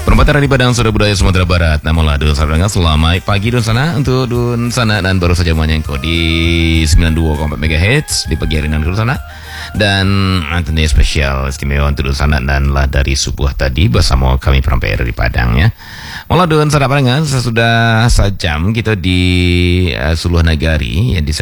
Perempatan di Padang Sudah Budaya Sumatera Barat. Namun dun sana selamat pagi dun sana untuk dun sana dan baru saja menyengkok di 92,4 MHz di pagi hari nanti dun sana. Dan tentunya spesial istimewa untuk dun sana dan lah dari subuh tadi bersama kami perampai dari Padang ya. Mula dun sana parangan sudah sejam kita di Suluh Nagari yang di